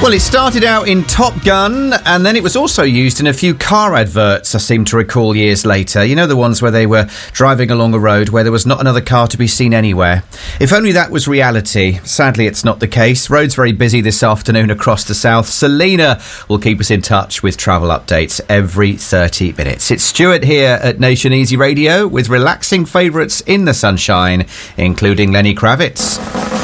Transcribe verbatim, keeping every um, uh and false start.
Well, it started out in Top Gun, and then it was also used in a few car adverts, I seem to recall, years later. You know, the ones where they were driving along a road where there was not another car to be seen anywhere. If only that was reality. Sadly, it's not the case. Roads very busy this afternoon across the south. Selena will keep us in touch with travel updates every thirty minutes. It's Stuart here at Nation Easy Radio with relaxing favourites in the sunshine, including Lenny Kravitz.